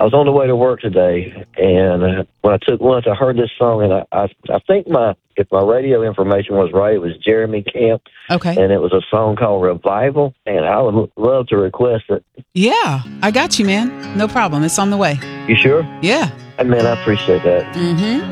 I was on the way to work today, and when I took lunch, I heard this song, and I think if my radio information was right, it was Jeremy Camp. Okay. And it was a song called Revival, and I would love to request it. Yeah, I got you, man. No problem. It's on the way. You sure? Yeah. Man, I appreciate that. Mm-hmm.